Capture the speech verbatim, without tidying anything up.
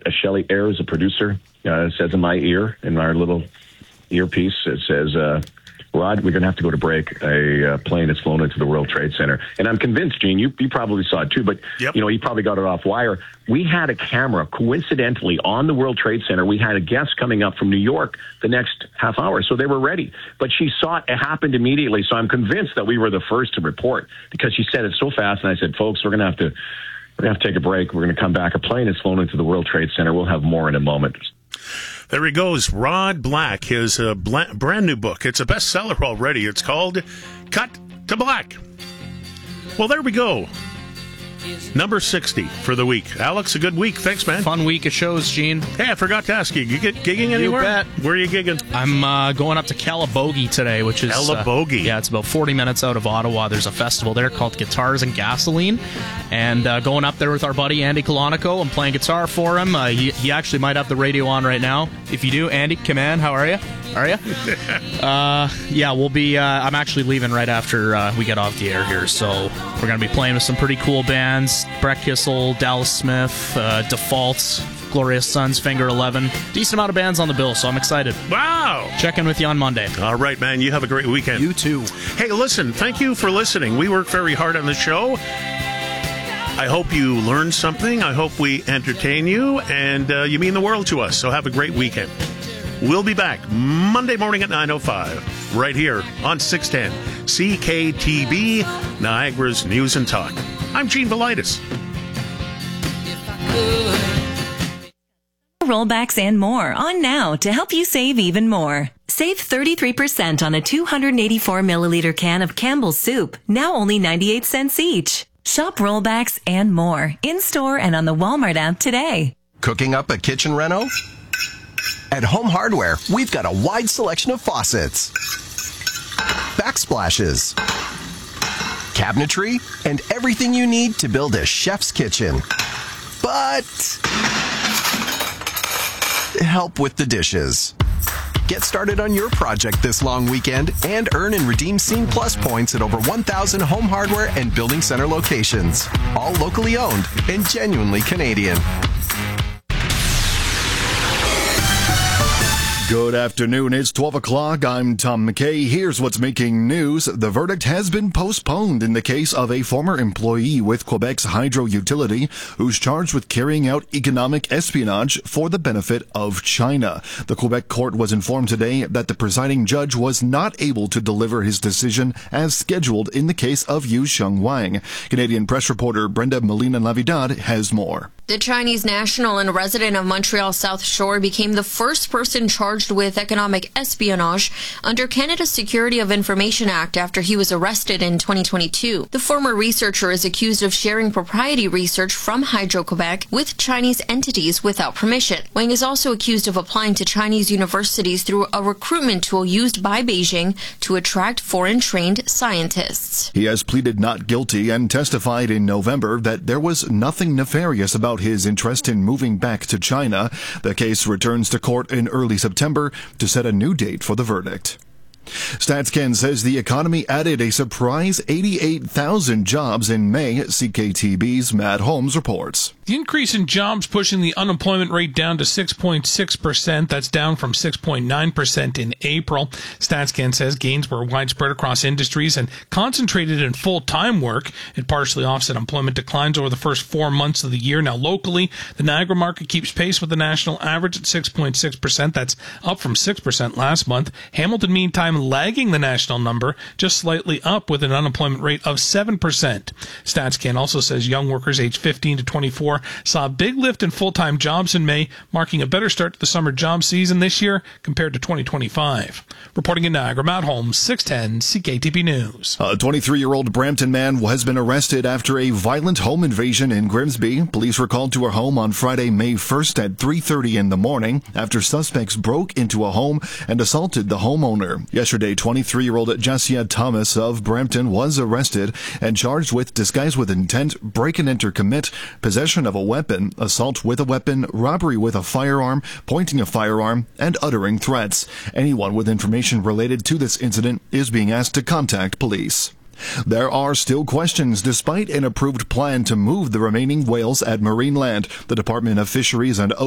Shelley Ayers, a producer, uh, says in my ear, in our little earpiece, it says, uh, Rod, we're going to have to go to break. A uh, plane has flown into the World Trade Center. And I'm convinced, Gene, you, you probably saw it too, but yep. you know, you probably got it off wire. We had a camera, coincidentally, on the World Trade Center. We had a guest coming up from New York the next half hour, so they were ready. But she saw it. It happened immediately, so I'm convinced that we were the first to report because she said it so fast, and I said, folks, we're going to have to we're going to have to take a break. We're going to come back. A plane has flown into the World Trade Center. We'll have more in a moment. There he goes, Rod Black, his uh, bla- brand new book. It's a bestseller already. It's called Cut to Black. Well, there we go. Number sixty for the week. Alex, a good week. Thanks, man. Fun week of shows, Gene. Hey, I forgot to ask you. You get gigging anywhere? You bet. Where are you gigging? I'm uh, going up to Calabogie today, which is... Calabogie. Uh, yeah, it's about forty minutes out of Ottawa. There's a festival there called Guitars and Gasoline. And uh, going up there with our buddy Andy Colonico. I'm playing guitar for him. Uh, he, he actually might have the radio on right now. If you do, Andy, come in. How are you? Are you? uh, yeah, we'll be... Uh, I'm actually leaving right after uh, we get off the air here. So we're going to be playing with some pretty cool bands. Brett Kissel, Dallas Smith, uh, Default, Glorious Sons, Finger eleven. Decent amount of bands on the bill, so I'm excited. Wow. Check in with you on Monday. All right, man. You have a great weekend. You too. Hey, listen, thank you for listening. We work very hard on the show. I hope you learned something. I hope we entertain you, and uh, you mean the world to us. So have a great weekend. We'll be back Monday morning at nine oh five, right here on six ten C K T B, Niagara's News and Talk. I'm Gene Velitis. Rollbacks and more on now to help you save even more. Save thirty-three percent on a two hundred eighty-four milliliter can of Campbell's soup, now only ninety-eight cents each. Shop rollbacks and more in-store and on the Walmart app today. Cooking up a kitchen reno? At Home Hardware, we've got a wide selection of faucets, backsplashes, cabinetry, and everything you need to build a chef's kitchen. But help with the dishes. Get started on your project this long weekend and earn and redeem Scene Plus points at over one thousand Home Hardware and Building Center locations. All locally owned and genuinely Canadian. Good afternoon. It's twelve o'clock. I'm Tom McKay. Here's what's making news. The verdict has been postponed in the case of a former employee with Quebec's hydro utility who's charged with carrying out economic espionage for the benefit of China. The Quebec court was informed today that the presiding judge was not able to deliver his decision as scheduled in the case of Yu Sheng Wang. Canadian press reporter Brenda Molina-Navidad has more. The Chinese national and resident of Montreal South Shore became the first person charged with economic espionage under Canada's Security of Information Act after he was arrested in twenty twenty-two. The former researcher is accused of sharing proprietary research from Hydro-Quebec with Chinese entities without permission. Wang is also accused of applying to Chinese universities through a recruitment tool used by Beijing to attract foreign-trained scientists. He has pleaded not guilty and testified in November that there was nothing nefarious about his interest in moving back to China. The case returns to court in early September to set a new date for the verdict. StatsCan says the economy added a surprise eighty-eight thousand jobs in May, C K T B's Matt Holmes reports. The increase in jobs pushing the unemployment rate down to six point six percent. That's down from six point nine percent in April. StatsCan says gains were widespread across industries and concentrated in full-time work. It partially offset employment declines over the first four months of the year. Now, locally, the Niagara market keeps pace with the national average at six point six percent. That's up from six percent last month. Hamilton, meantime, lagging the national number, just slightly up with an unemployment rate of seven percent. StatsCan also says young workers aged fifteen to twenty-four saw a big lift in full-time jobs in May, marking a better start to the summer job season this year compared to twenty twenty-five. Reporting in Niagara, Matt Holmes, six ten C K T B News. A twenty-three-year-old Brampton man has been arrested after a violent home invasion in Grimsby. Police were called to a home on Friday, May first at three thirty in the morning after suspects broke into a home and assaulted the homeowner. Yesterday, twenty-three-year-old Jasia Thomas of Brampton was arrested and charged with disguise with intent, break-and-enter commit, possession of a weapon, assault with a weapon, robbery with a firearm, pointing a firearm, and uttering threats. Anyone with information related to this incident is being asked to contact police. There are still questions despite an approved plan to move the remaining whales at Marineland. The Department of Fisheries and